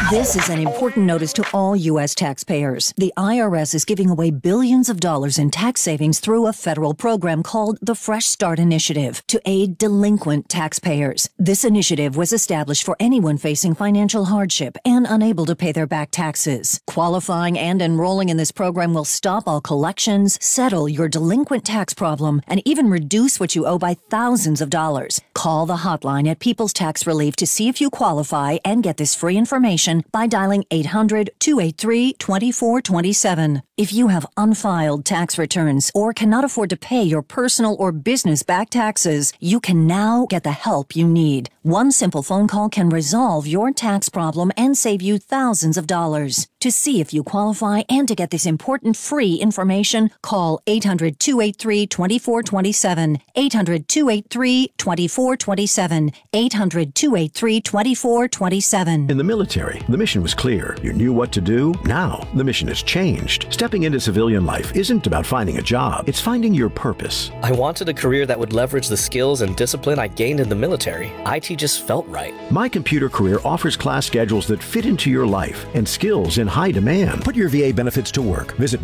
This is an important notice to all U.S. taxpayers. The IRS is giving away billions of dollars in tax savings through a federal program called the Fresh Start Initiative to aid delinquent taxpayers. This initiative was established for anyone facing financial hardship and unable to pay their back taxes. Qualifying and enrolling in this program will stop all collections, settle your delinquent tax problem, and even reduce what you owe by thousands of dollars. Call the hotline at People's Tax Relief to see if you qualify and get this free information by dialing 800-283-2427. If you have unfiled tax returns or cannot afford to pay your personal or business back taxes, you can now get the help you need. One simple phone call can resolve your tax problem and save you thousands of dollars. To see if you qualify and to get this important free information, call 800-283-2427, 800-283-2427, 800-283-2427. In the military, the mission was clear. You knew what to do. Now, the mission has changed. Stepping into civilian life isn't about finding a job. It's finding your purpose. I wanted a career that would leverage the skills and discipline I gained in the military. IT just felt right. My Computer Career offers class schedules that fit into your life and skills in high demand. Put your VA benefits to work. Visit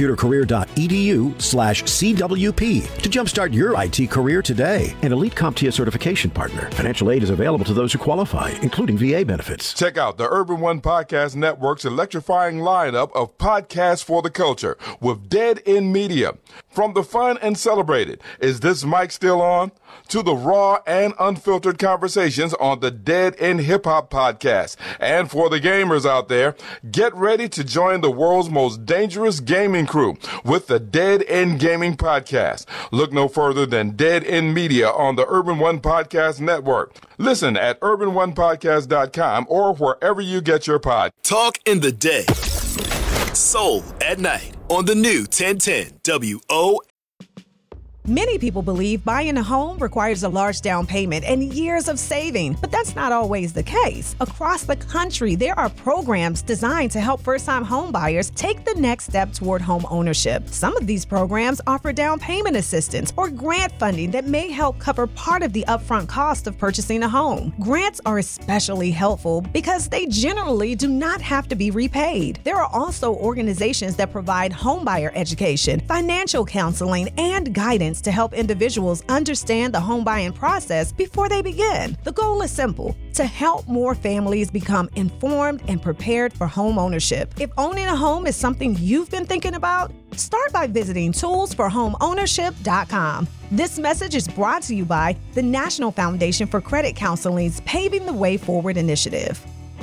mycomputercareer.edu/CWP to jumpstart your IT career today. An Elite CompTIA certification partner. Financial aid is available to those who qualify, including VA benefits. Check out the Urban One Podcast Network's electrifying lineup of podcasts for the culture with Dead End Media. From the fun and celebrated, Is This Mic Still On? To the raw and unfiltered conversations on the Dead End Hip Hop Podcast. And for the gamers out there, get ready to join the world's most dangerous gaming crew with the Dead End Gaming Podcast. Look no further than Dead End Media on the Urban One Podcast Network. Listen at urban1podcast.com or wherever you get your pod. Talk in the day. Soul at night on the new 1010 WO. Many people believe buying a home requires a large down payment and years of saving, but that's not always the case. Across the country, there are programs designed to help first-time home buyers take the next step toward home ownership. Some of these programs offer down payment assistance or grant funding that may help cover part of the upfront cost of purchasing a home. Grants are especially helpful because they generally do not have to be repaid. There are also organizations that provide homebuyer education, financial counseling, and guidance to help individuals understand the home buying process before they begin. The goal is simple: to help more families become informed and prepared for home ownership. If owning a home is something you've been thinking about, start by visiting toolsforhomeownership.com. This message is brought to you by the National Foundation for Credit Counseling's Paving the Way Forward initiative.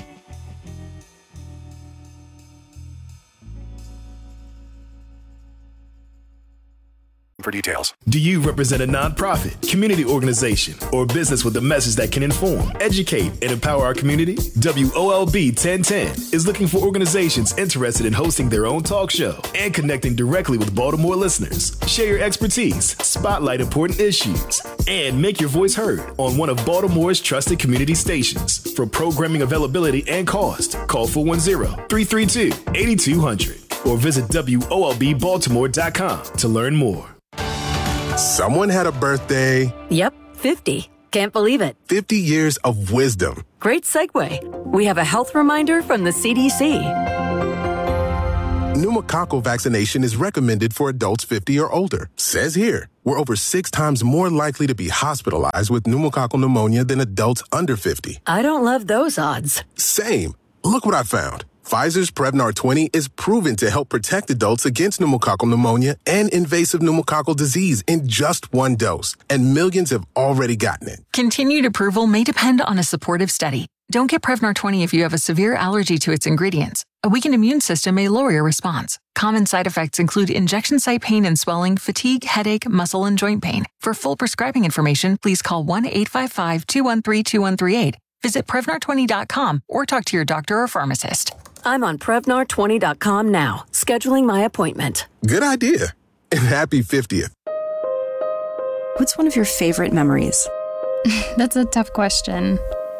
For details. Do you represent a nonprofit, community organization, or business with a message that can inform, educate, and empower our community? WOLB 1010 is looking for organizations interested in hosting their own talk show and connecting directly with Baltimore listeners. Share your expertise, spotlight important issues, and make your voice heard on one of Baltimore's trusted community stations. For programming availability and cost, call 410-332-8200 or visit WOLBbaltimore.com to learn more. Someone had a birthday. Yep, 50. Can't believe it. 50 years of wisdom. Great segue. We have a health reminder from the CDC. Pneumococcal vaccination is recommended for adults 50 or older. Says here, we're over 6 times more likely to be hospitalized with pneumococcal pneumonia than adults under 50. I don't love those odds. Same. Look what I found. Pfizer's Prevnar 20 is proven to help protect adults against pneumococcal pneumonia and invasive pneumococcal disease in just 1 dose, and millions have already gotten it. Continued approval may depend on a supportive study. Don't get Prevnar 20 if you have a severe allergy to its ingredients. A weakened immune system may lower your response. Common side effects include injection site pain and swelling, fatigue, headache, muscle, and joint pain. For full prescribing information, please call 1-855-213-2138. Visit Prevnar20.com or talk to your doctor or pharmacist. I'm on Prevnar20.com now, scheduling my appointment. Good idea. And happy 50th. What's one of your favorite memories? That's a tough question.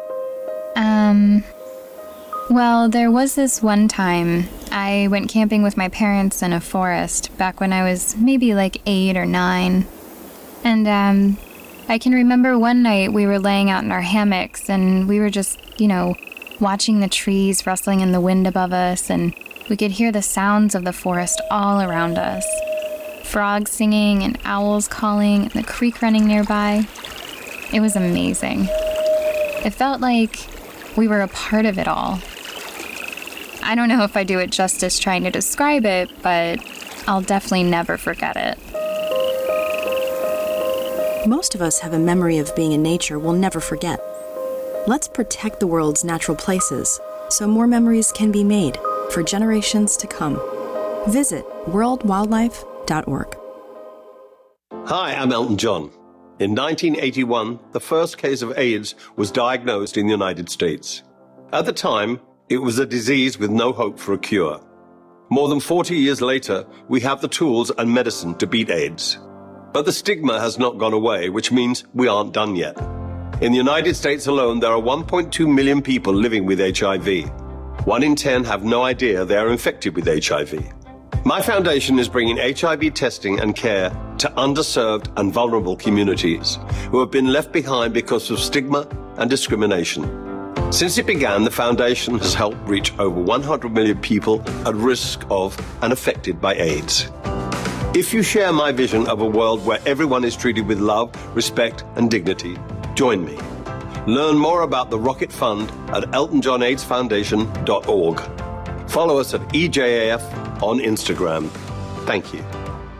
Well, there was this one time I went camping with my parents in a forest back when I was maybe like 8 or 9. And I can remember one night we were laying out in our hammocks and we were just, watching the trees rustling in the wind above us, and we could hear the sounds of the forest all around us. Frogs singing and owls calling and the creek running nearby. It was amazing. It felt like we were a part of it all. I don't know if I do it justice trying to describe it, but I'll definitely never forget it. Most of us have a memory of being in nature we'll never forget. Let's protect the world's natural places so more memories can be made for generations to come. Visit worldwildlife.org. Hi, I'm Elton John. In 1981, the first case of AIDS was diagnosed in the United States. At the time, it was a disease with no hope for a cure. More than 40 years later, we have the tools and medicine to beat AIDS. But the stigma has not gone away, which means we aren't done yet. In the United States alone, there are 1.2 million people living with HIV. 1 in 10 have no idea they are infected with HIV. My foundation is bringing HIV testing and care to underserved and vulnerable communities who have been left behind because of stigma and discrimination. Since it began, the foundation has helped reach over 100 million people at risk of and affected by AIDS. If you share my vision of a world where everyone is treated with love, respect, and dignity, join me. Learn more about the Rocket Fund at eltonjohnaidsfoundation.org. Follow us at EJAF on Instagram. Thank you.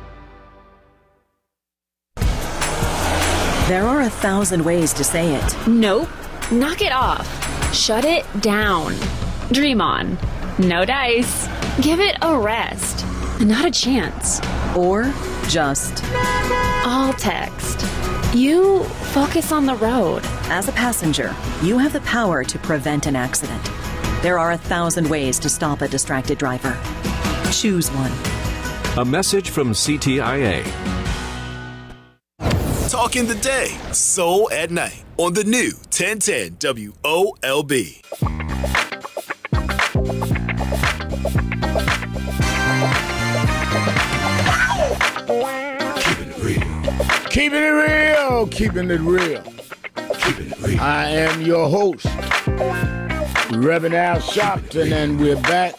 There are 1,000 ways to say it. Nope. Knock it off. Shut it down. Dream on. No dice. Give it a rest. Not a chance. Or just all text. You focus on the road. As a passenger, you have the power to prevent an accident. There are 1,000 ways to stop a distracted driver. Choose one. A message from CTIA. Talking the day, Soul at Night on the new 1010 WOLB. Keeping it real, keeping it real. I am your host, Reverend Al Sharpton, and we're back.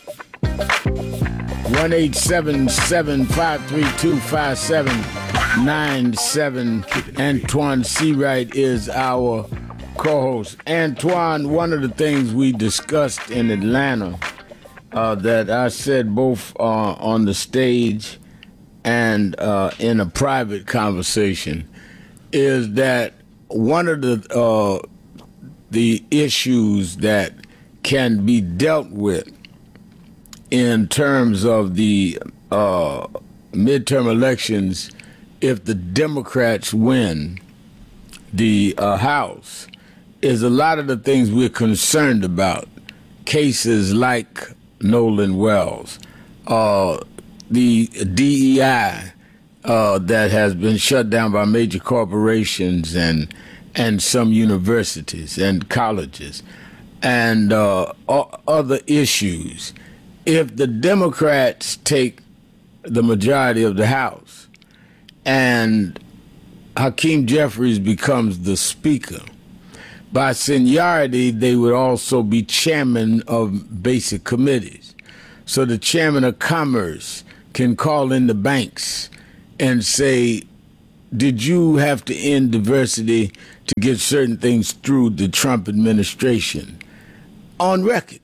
1-877-532-5797. Antoine Seawright is our co-host. Antoine, one of the things we discussed in Atlanta that I said both on the stage and in a private conversation is that one of the issues that can be dealt with in terms of the midterm elections, if the Democrats win the House, is a lot of the things we're concerned about. Cases like Nolan Wells, the DEI that has been shut down by major corporations and some universities and colleges, and other issues. If the Democrats take the majority of the House and Hakeem Jeffries becomes the Speaker, by seniority, they would also be chairman of basic committees. So the chairman of Commerce can call in the banks and say, did you have to end diversity to get certain things through the Trump administration? On record,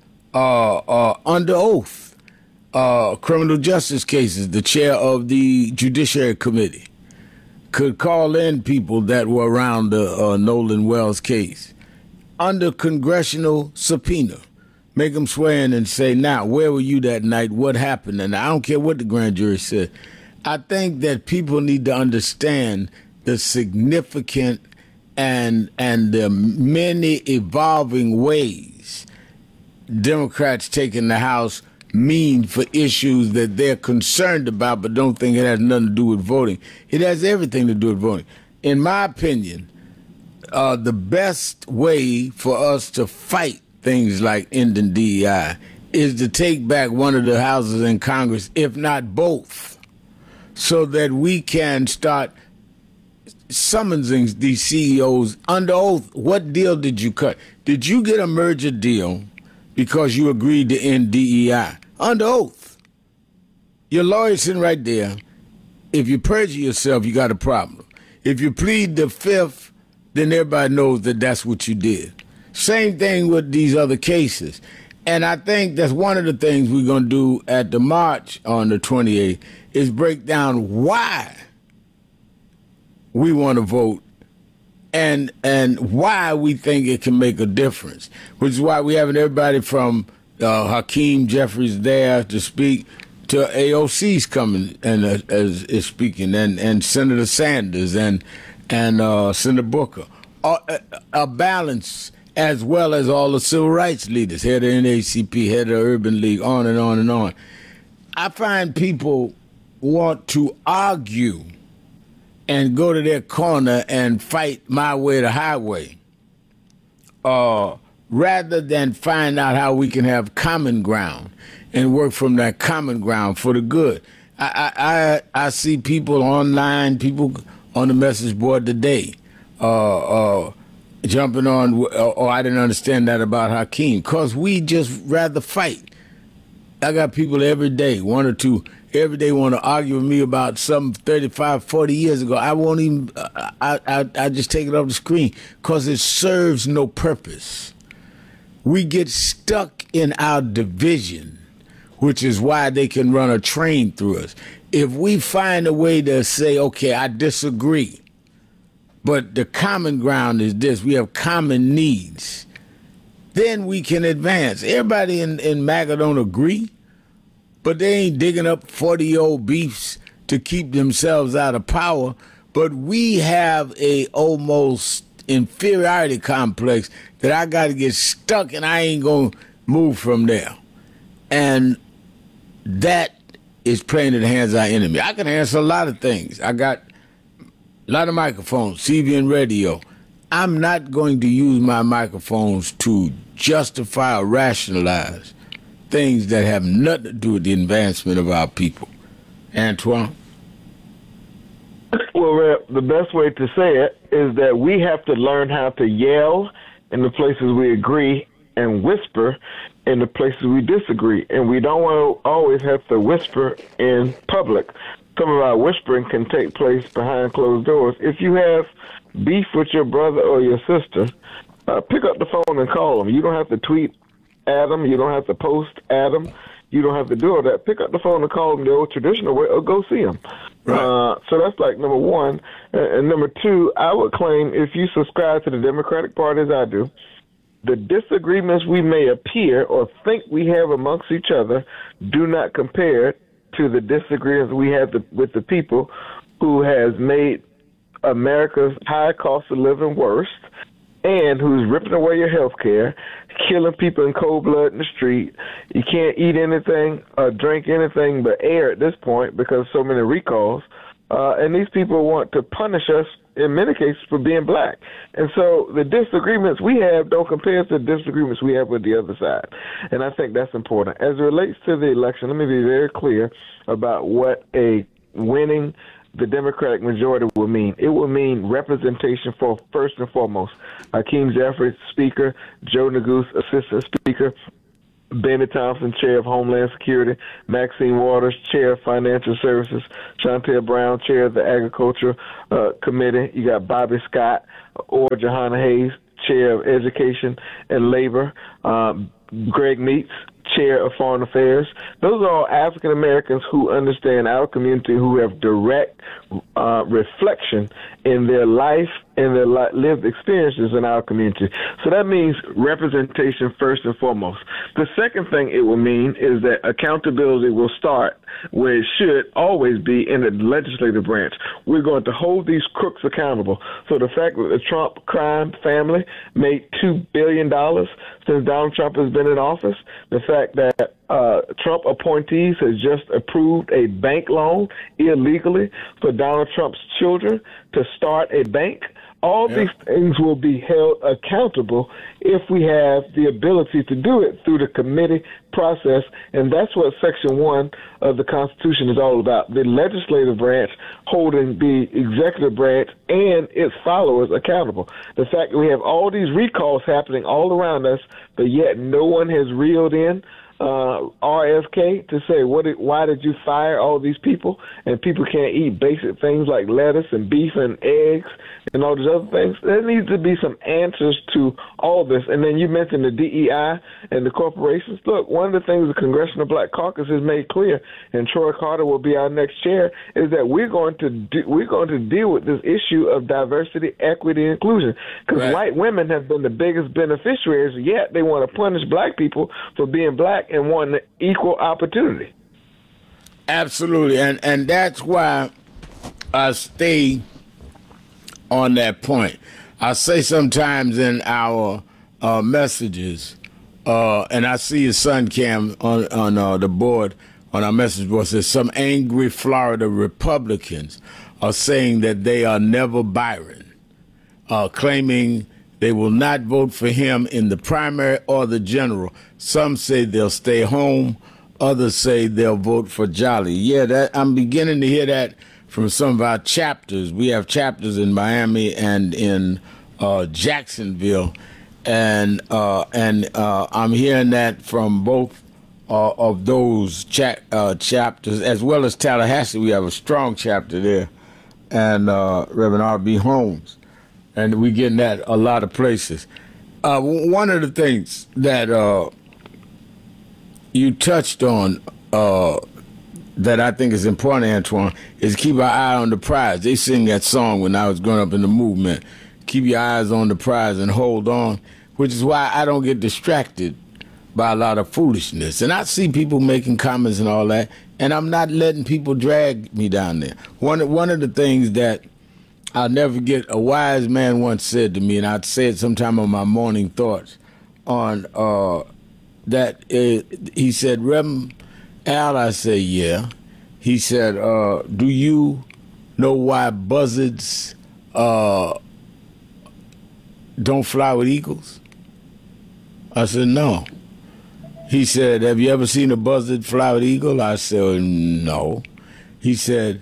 under oath, criminal justice cases, the chair of the Judiciary Committee could call in people that were around the Nolan Wells case under congressional subpoena, make them swear in and say, now, where were you that night? What happened? And I don't care what the grand jury said. I think that people need to understand the significant and the many evolving ways Democrats taking the House mean for issues that they're concerned about but don't think it has nothing to do with voting. It has everything to do with voting. In my opinion, the best way for us to fight things like ending DEI is to take back one of the houses in Congress, if not both, so that we can start summoning these CEOs under oath. What deal did you cut? did you get a merger deal because you agreed to end DEI? Under oath. Your lawyer's sitting right there. If you perjure yourself, you got a problem. If you plead the fifth, then everybody knows that that's what you did. Same thing with these other cases. And I think that's one of the things we're going to do at the march on the 28th is break down why we want to vote and why we think it can make a difference, which is why we having everybody from Hakeem Jeffries there to speak, to AOC's coming and is speaking, and Senator Sanders and Senator Booker. A balance, as well as all the civil rights leaders, head of NAACP, head of Urban League, on and on and on. I find people want to argue and go to their corner and fight my way the highway, rather than find out how we can have common ground and work from that common ground for the good. I see people online, people on the message board today, jumping on, I didn't understand that about Hakeem, because we just rather fight. I got people every day, one or two, every day want to argue with me about something 35, 40 years ago. I won't even, I just take it off the screen because it serves no purpose. We get stuck in our division, which is why they can run a train through us. If we find a way to say, okay, I disagree, but the common ground is this, we have common needs, then we can advance. Everybody in MAGA don't agree, but they ain't digging up 40-year-old beefs to keep themselves out of power. But we have a almost inferiority complex that I got to get stuck and I ain't going to move from there. And that is playing in the hands of our enemy. I can answer a lot of things. I got a lot of microphones, CBN radio. I'm not going to use my microphones to justify or rationalize things that have nothing to do with the advancement of our people. Antoine? Well, Rep, the best way to say it is that we have to learn how to yell in the places we agree and whisper in the places we disagree. And we don't want to always have to whisper in public. Some of our whispering can take place behind closed doors. If you have beef with your brother or your sister, pick up the phone and call them. You don't have to tweet at them. You don't have to post at them. You don't have to do all that. Pick up the phone and call them the old traditional way or go see them. Right. So that's like number one. And number two, I would claim if you subscribe to the Democratic Party as I do, the disagreements we may appear or think we have amongst each other do not compare to the disagreements we have with the people who has made America's high cost of living worse and who's ripping away your health care, killing people in cold blood in the street. You can't eat anything or drink anything but air at this point because so many recalls. And these people want to punish us in many cases for being black. And so the disagreements we have don't compare to the disagreements we have with the other side. And I think that's important. As it relates to the election, let me be very clear about what a winning the Democratic majority will mean. It will mean representation for, first and foremost, Hakeem Jeffries, Speaker, Joe Neguse, Assistant Speaker, Benny Thompson, Chair of Homeland Security, Maxine Waters, Chair of Financial Services, Shontel Brown, Chair of the Agriculture Committee. You got Bobby Scott or Johanna Hayes, Chair of Education and Labor, Greg Meeks, Chair of Foreign Affairs. Those are all African Americans who understand our community, who have direct reflection in their life and their lived experiences in our community. So that means representation first and foremost. The second thing it will mean is that accountability will start where it should always be in the legislative branch. We're going to hold these crooks accountable. So the fact that the Trump crime family made $2 billion since Donald Trump has been in office, the fact that Trump appointees has just approved a bank loan illegally for Donald Trump's children to start a bank All these things will be held accountable if we have the ability to do it through the committee process, and that's what Section 1 of the Constitution is all about, the legislative branch holding the executive branch and its followers accountable. The fact that we have all these recalls happening all around us, but yet no one has reeled in RFK to say, why did you fire all these people, and people can't eat basic things like lettuce and beef and eggs and all these other things. There needs to be some answers to all this. And then you mentioned the DEI and the corporations. Look, one of the things the Congressional Black Caucus has made clear, and Troy Carter will be our next chair, is that we're going to deal with this issue of diversity, equity, and inclusion. Because white women have been the biggest beneficiaries, yet they want to punish black people for being black and wanting equal opportunity. Absolutely, and that's why I stay on that point. I say sometimes in our messages, and I see your son Cam on the board, on our message board, says some angry Florida Republicans are saying that they are never Byron, claiming they will not vote for him in the primary or the general. Some say they'll stay home. Others say they'll vote for Jolly. Yeah, I'm beginning to hear that from some of our chapters. We have chapters in Miami and in Jacksonville, and I'm hearing that from both of those chapters, as well as Tallahassee. We have a strong chapter there, and Reverend R.B. Holmes. And we're getting that a lot of places. One of the things that you touched on that I think is important, Antoine, is keep our eye on the prize. They sing that song when I was growing up in the movement. Keep your eyes on the prize and hold on, which is why I don't get distracted by a lot of foolishness. And I see people making comments and all that, and I'm not letting people drag me down there. One of the things that I'll never forget, a wise man once said to me, and I'd say it sometime on my morning thoughts, on that he said, Reverend Al, I said, yeah. He said, do you know why buzzards don't fly with eagles? I said, no. He said, have you ever seen a buzzard fly with eagle? I said, no. He said,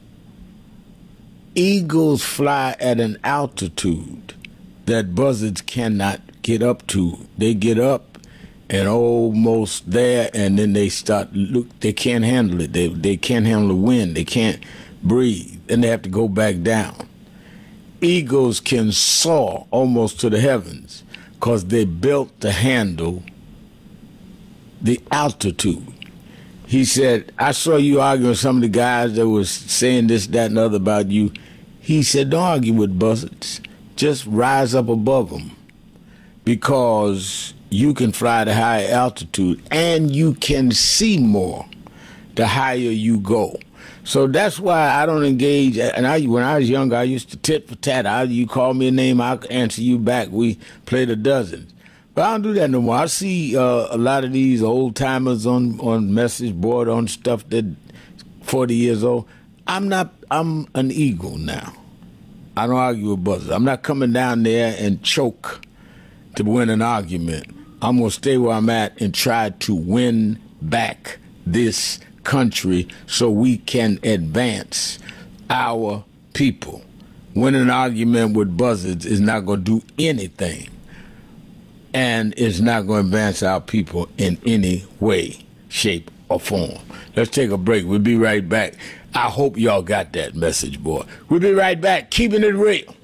eagles fly at an altitude that buzzards cannot get up to. They get up and almost there, and then they start they can't handle it. They can't handle the wind. They can't breathe. Then they have to go back down. Eagles can soar almost to the heavens because they're built to handle the altitude. He said, I saw you arguing with some of the guys that was saying this, that, and the other about you. He said, don't argue with buzzards. Just rise up above them, because you can fly to higher altitude and you can see more the higher you go. So that's why I don't engage. And when I was younger, I used to tit for tat. You call me a name, I'll answer you back. We played a dozen. But I don't do that no more. I see a lot of these old timers on message board on stuff that 40 years old. I'm an eagle now. I don't argue with buzzards. I'm not coming down there and choke to win an argument. I'm going to stay where I'm at and try to win back this country so we can advance our people. Winning an argument with buzzards is not going to do anything, and it's not going to advance our people in any way, shape, or form. Let's take a break. We'll be right back. I hope y'all got that message, boy. We'll be right back. Keeping it real.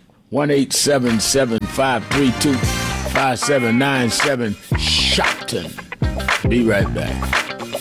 1-877-532-5797. Shopton. Be right back.